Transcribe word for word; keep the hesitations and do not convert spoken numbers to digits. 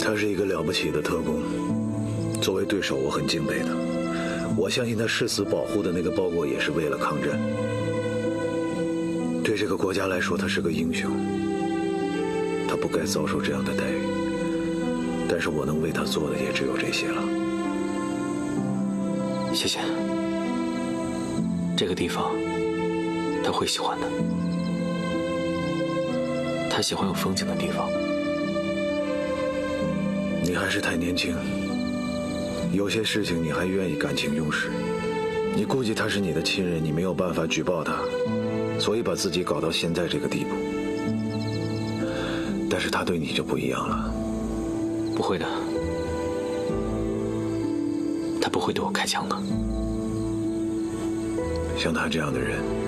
他是一个了不起的特工，作为对手我很敬佩他。我相信他誓死保护的那个包裹也是为了抗战。对这个国家来说，他是个英雄，他不该遭受这样的待遇。但是我能为他做的也只有这些了。 谢谢。这个地方他会喜欢的，他喜欢有风景的地方。 你还是太年轻，有些事情你还愿意感情用事。你估计他是你的亲人，你没有办法举报他，所以把自己搞到现在这个地步。但是他对你就不一样了。 不会的，他不会对我开枪的。 像他这样的人，